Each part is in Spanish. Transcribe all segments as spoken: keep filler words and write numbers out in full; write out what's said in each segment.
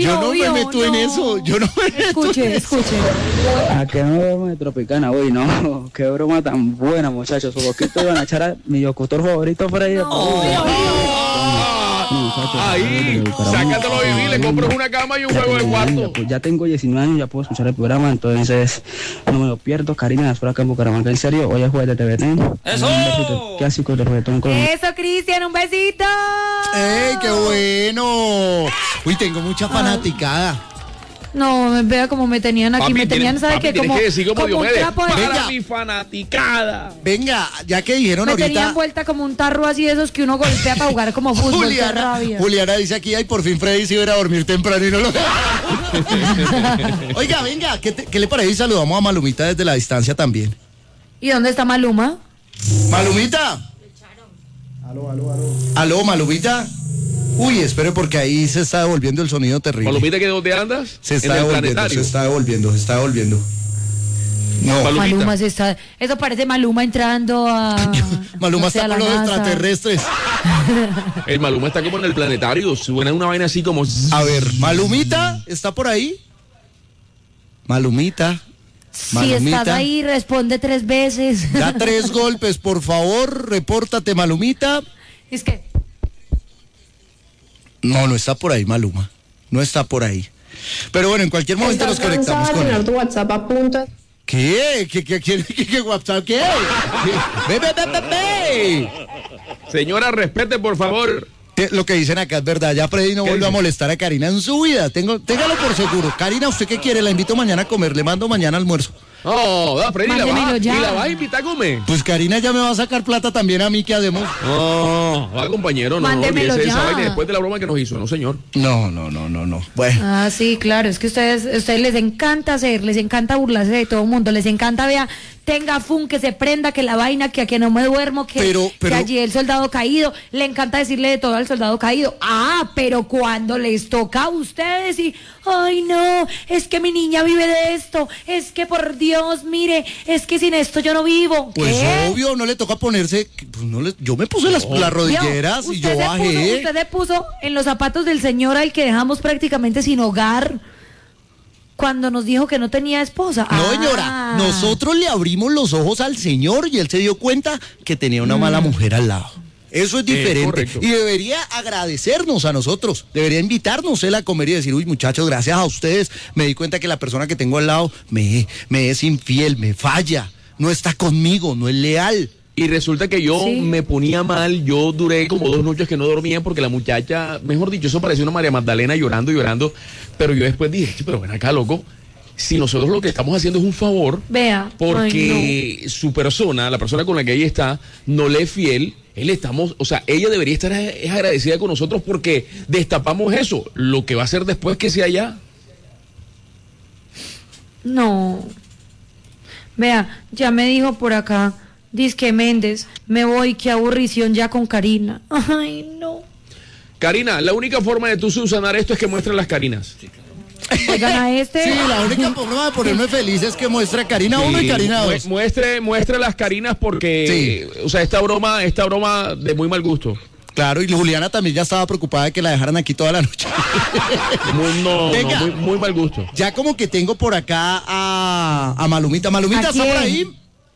yo no obvio, me meto no. en eso, yo no me meto Escuche, en eso. escuche. ¿A qué no vemos de Tropicana? Uy, no, qué broma tan buena, muchachos. Su boquito iban a echar a mi locutor favorito por ahí. Ahí, sácatelo a vivir, le compras una cama y un juego de cuarto. Pues ya tengo diecinueve años, ya puedo escuchar el programa, entonces no me lo pierdo. Karina, espero acá en Bucaramanga, en serio, hoy es jueves de T V T. ¡Eso! Un besito clásico de reggaetón colombiano. Eso, Cristian, un besito. ¡Ey, qué bueno! Uy, tengo mucha fanaticada. No, vea como me tenían aquí, Papi, me tenían, tienes- ¿sabe papi, qué? tienes Como, que decir como como un Diomedes, trapo de... para Venga. mi fanaticada. Venga, ya que dijeron Me ahorita... tenían vuelta como un tarro así de esos que uno golpea para jugar como fútbol, qué Juliana, rabia. Juliana dice aquí, ay, por fin Freddy se iba a ir a dormir temprano y no lo... Oiga, venga, ¿qué, te- qué le parece? Y saludamos a Malumita desde la distancia también. ¿Y dónde está Maluma? Malumita. Aló, aló, aló. Aló, Malumita. Uy, espere porque ahí se está devolviendo el sonido terrible. Malumita, ¿que dónde andas? Se En está el devolviendo, planetario. se está devolviendo, se está devolviendo. No, Malumita. Maluma se está... Eso parece Maluma entrando a... Maluma no sé, está a la con los NASA. extraterrestres. El Maluma está como en el planetario, suena una vaina así como... A ver, Malumita, ¿está por ahí? Malumita. Si Malumita. estás ahí, responde tres veces. Da tres golpes, por favor, repórtate, Malumita. Es que... No, no está por ahí, Maluma. No está por ahí. Pero bueno, en cualquier momento nos conectamos con él. tu WhatsApp a punto. ¿Qué? ¿Qué, qué, qué, qué, qué WhatsApp? ¿Qué? Ve, ve, ve, ve, ve. Señora, respete, por favor. Te- Lo que dicen acá es verdad. Ya Freddy no ¿Qué vuelve a dice? molestar a Karina en su vida. Tengo, téngalo por seguro. Karina, ¿usted qué quiere? La invito mañana a comer. Le mando mañana almuerzo. No, da, Freddy, la Mándemelo vas, ya. y la vas a invitar a comer. Pues Karina ya me va a sacar plata también a mí. ¿Qué hacemos? No, va, compañero, no, no Mándemelo olvídese de esa ya. vaina después de la broma que nos hizo, no, señor. No, no, no, no, no. Bueno. Ah, sí, claro, es que ustedes, a ustedes les encanta hacer, les encanta burlarse de todo el mundo, les encanta, vea, tenga fun, que se prenda, que la vaina, que aquí no me duermo, que, Pero- pero- que allí el soldado caído, le encanta decirle de todo al soldado caído. Ah, pero cuando les toca a ustedes y, ay no, es que mi niña vive de esto, es que por Dios, mire, es que sin esto yo no vivo. Pues ¿Qué? obvio, no le toca ponerse. Pues no le, yo me puse las, las rodilleras Vio, y usted yo se bajé. puso- usted se puso en los zapatos del señor al que dejamos prácticamente sin hogar cuando nos dijo que no tenía esposa. No, Ah. señora, nosotros le abrimos los ojos al señor y él se dio cuenta que tenía una mala mujer al lado. Eso es diferente. correcto. Y debería agradecernos a nosotros. Debería invitarnos él a comer y decir, uy, muchachos, gracias a ustedes me di cuenta que la persona que tengo al lado me, me es infiel, me falla, no está conmigo, no es leal. Y resulta que yo Sí. me ponía mal, yo duré como dos noches que no dormía porque la muchacha, mejor dicho, eso parecía una María Magdalena llorando, llorando, pero yo después dije, "Che, pero ven acá, loco, si nosotros lo que estamos haciendo es un favor, Vea. porque su persona, la persona con la que ella está, no le es fiel, él estamos, o sea, ella debería estar es agradecida con nosotros porque destapamos eso, lo que va a hacer después que sea ya. No. Vea, ya me dijo por acá, Dizque Méndez, me voy, qué aburrición ya con Karina. Ay, no. Karina, la única forma de tú subsanar esto es que muestres las Carinas. Oigan a este. Sí, la única forma de ponerme feliz es que muestre a Karina uno y Karina Mu- dos. Muestre, muestre las Carinas porque, o sea, esta broma, esta broma de muy mal gusto. Claro, y Juliana también ya estaba preocupada de que la dejaran aquí toda la noche. Muy, no, Venga. no, muy, muy mal gusto. Ya como que tengo por acá a, a Malumita. Malumita, ¿A ¿está por quién? ahí?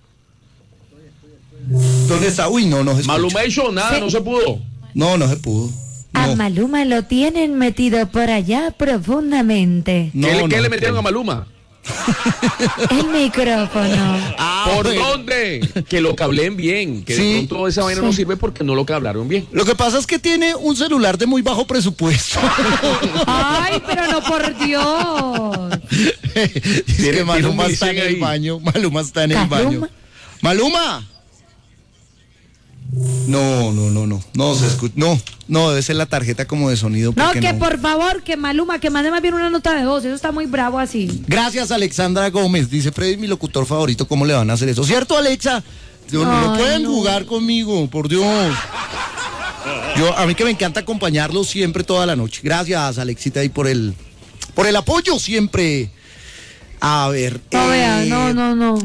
¿Dónde está? Uy, no, no se escucha. Malumation, nada, Sí. no se pudo. No, no se pudo. A No, Maluma lo tienen metido por allá profundamente. no, ¿Qué, le- qué no. le metieron a Maluma? El micrófono. Ah, ¿Por bueno. dónde? Que lo cableen bien. Que Sí. de pronto esa vaina no Sí. sirve porque no lo cablaron bien. Lo que pasa es que tiene un celular de muy bajo presupuesto. Ay, pero no por Dios. Dice Tiene- que Maluma tiene un está en Licen el ahí. baño. Maluma está en el ¿Maluma? baño. ¡Maluma! No, no, no, no. No se escucha. No, no, debe ser la tarjeta como de sonido. No, porque que no. por favor, que Maluma, que mande más bien una nota de voz. Eso está muy bravo así. Gracias, Alexandra Gómez. Dice Freddy, mi locutor favorito. ¿Cómo le van a hacer eso? ¿Cierto, Alexa? No, no Ay, pueden no. jugar conmigo, por Dios. Yo, a mí que me encanta acompañarlos siempre toda la noche. Gracias, Alexita, y por el, por el apoyo siempre. A ver. No, eh, vea, no, no, no.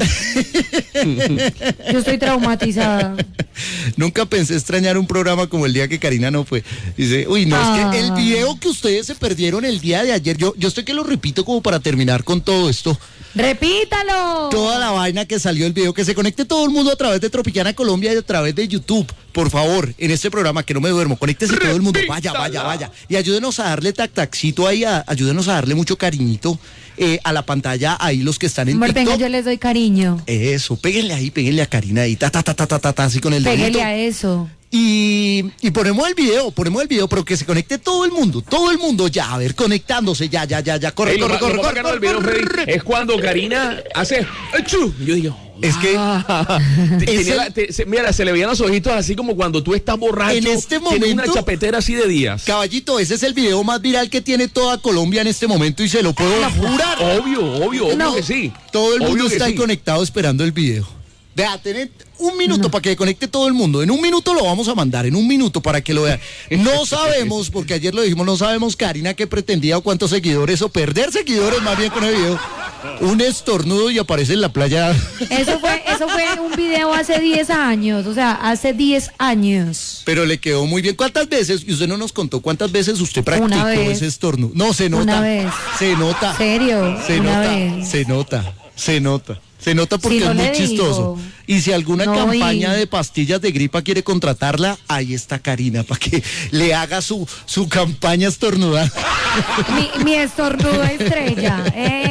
Yo estoy traumatizada. Nunca pensé extrañar un programa como el día que Karina no fue. Dice, uy, no, Ah. es que el video que ustedes se perdieron el día de ayer, yo, yo estoy que lo repito como para terminar con todo esto. ¡Repítalo! Toda la vaina que salió el video, que se conecte todo el mundo a través de Tropicana Colombia y a través de YouTube. Por favor, en este programa que no me duermo, conéctese todo el mundo, vaya, vaya, vaya. Y ayúdenos a darle tac-taxito ahí, a- ayúdenos a darle mucho cariñito eh, a la pantalla, ahí los que están en Amor, venga, TikTok. yo les doy cariño. Eso, péguenle ahí, péguenle a Karina ahí, ta, ta, ta, ta, ta, ta, ta, así con el dedito. Pégale a eso. Y, y ponemos el video, ponemos el video, pero que se conecte todo el mundo, todo el mundo ya, a ver, conectándose, ya, ya, ya, ya, corre, Ey, lo corre, ma- corre, lo más corre, bacano del corre, video, corre. Freddy, es cuando Karina hace ¡achú! Yo digo, Es que ah, te- es tenía el- la- te- se- mira, se le veían los ojitos así como cuando tú estás borracho. En este tienes una momento- chapetera así de días. Caballito, ese es el video más viral que tiene toda Colombia en este momento y se lo puedo jurar. Obvio, obvio, obvio No. que sí. Todo el Obvio mundo que está ahí sí. conectado esperando el video. Vea, tener un minuto para que conecte todo el mundo. En un minuto lo vamos a mandar, en un minuto para que lo vean. No sabemos, porque ayer lo dijimos, no sabemos Karina qué pretendía o cuántos seguidores o perder seguidores más bien con el video. Un estornudo y aparece en la playa. Eso fue, eso fue un video hace diez años, o sea, hace diez años. Pero le quedó muy bien. ¿Cuántas veces? Y usted no nos contó cuántas veces usted practicó Una vez. ese estornudo. No, se nota. Una vez. Se nota. ¿Serio? Se Una nota. vez. Se nota. Se nota. Se nota porque Si no es muy le chistoso. digo. Y si alguna No, campaña y- de pastillas de gripa quiere contratarla, ahí está Karina, para que le haga su, su campaña estornudada. Mi, mi estornudo estrella.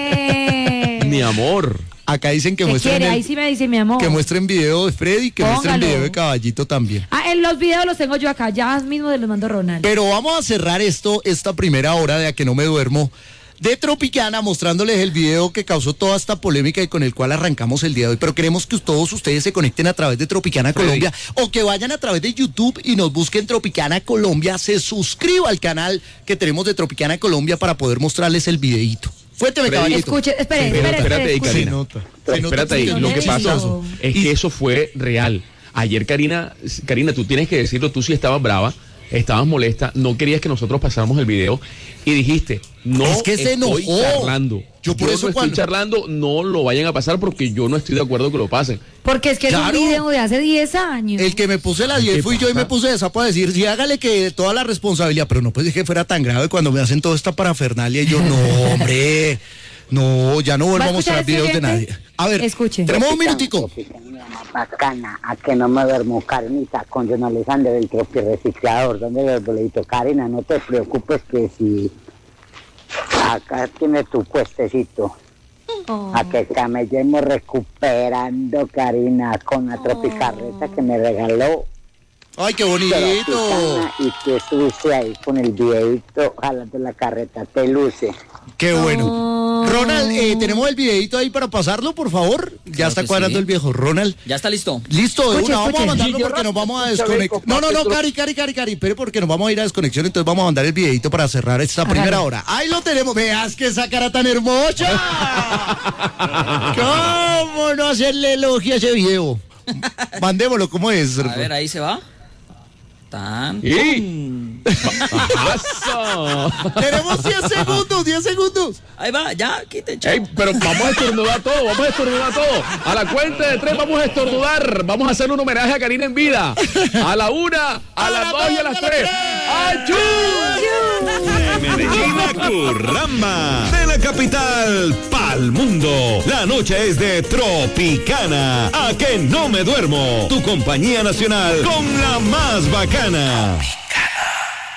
Eh. Mi amor. Acá dicen que ¿Qué muestren, quiere? el- Ahí sí me dice mi amor. que muestren video de Freddy, que muestren Póngalo. video de Caballito también. Ah, en los videos los tengo yo acá, ya mismo se los mando Ronald. Pero vamos a cerrar esto, esta primera hora de A que no me duermo, de Tropicana, mostrándoles el video que causó toda esta polémica y con el cual arrancamos el día de hoy. Pero queremos que todos ustedes se conecten a través de Tropicana Freddy. Colombia o que vayan a través de YouTube y nos busquen Tropicana Colombia, se suscriba al canal que tenemos de Tropicana Colombia para poder mostrarles el videíto. Fuérteme, Freddy, caballito. Escuche, espere, Sí, espere, espérate ahí, espere, Se Karina. nota. Se nota Espérate ahí, porque es lo muy que pasa chistoso. es Y- que eso fue real. Ayer Karina, Karina, tú tienes que decirlo, tú sí estabas brava, estabas molesta, no querías que nosotros pasáramos el video y dijiste, no Es que se estoy enojó. charlando. Yo por eso no cuando- estoy charlando, no lo vayan a pasar porque yo no estoy de acuerdo que lo pasen. Porque es que Claro. es un video de hace diez años. El que me puse la ¿Qué diez fui yo y pasa? me puse esa para decir, sí, hágale que toda la responsabilidad, pero no puede que fuera tan grave cuando me hacen toda esta parafernalia y yo, no, hombre, no, ya no vuelvo ¿Va a a mostrar escuchar videos de este nadie. oyente? A ver, Escuche. tenemos un minutico. Bacana, a que no me duermo, Karinita, con John Alexander, el tropi reciclador, donde el boleto. Karina, no te preocupes que si acá tienes tu puestecito, Oh. a que camellemos recuperando, Karina, con la tropicarreta que me regaló. Ay, qué bonito. Tropicana, y que estuviste ahí con el videito jalando la carreta, te luce. Qué bueno. Oh. Ronald, eh, tenemos el videito ahí para pasarlo, por favor. Ya Claro está que cuadrando sí. el viejo. Ronald. Ya está listo. Listo, de Escuche, una, vamos a escuche. mandarlo Sí, yo porque nos vamos a escucho, desconectar. rico, No, no, no, papi, Cari, Cari, Cari, Cari, pero porque nos vamos a ir a desconexión, entonces vamos a mandar el videito para cerrar esta Hágale. primera hora. Ahí lo tenemos, veas que esa cara tan hermosa. ¿Cómo no hacerle elogio a ese video? Mandémoslo, ¿cómo es? A ver, ahí se va. Tan. Y- ¡pum! ¡Eso! Tenemos diez segundos, diez segundos. Ahí va, ya, quiten. Ey, pero vamos a estornudar todo, vamos a estornudar todo. A la cuenta de tres vamos a estornudar. Vamos a hacer un homenaje a Karina en vida. A la una, a, las dos y a las tres. ¡Achú! De Medellín a Curramba, de la capital pa'l mundo. La noche es de Tropicana. A que no me duermo. Tu compañía nacional con la más bacana.